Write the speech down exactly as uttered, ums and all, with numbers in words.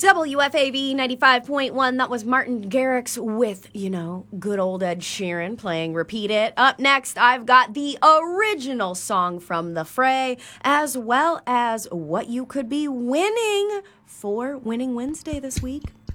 W F A V ninety-five point one. That was Martin Garrix with, you know, good old Ed Sheeran playing Repeat It. Up next, I've got the original song from The Fray, as well as what you could be winning for Winning Wednesday this week.